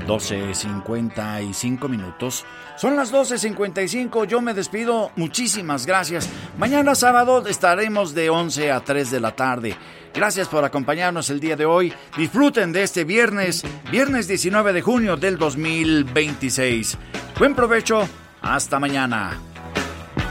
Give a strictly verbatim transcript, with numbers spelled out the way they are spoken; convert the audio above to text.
doce cincuenta y cinco minutos. Son las doce cincuenta y cinco, yo me despido, muchísimas gracias. Mañana sábado estaremos de once a tres de la tarde. Gracias por acompañarnos el día de hoy. Disfruten de este viernes, viernes diecinueve de junio del dos mil veintiséis. Buen provecho, hasta mañana.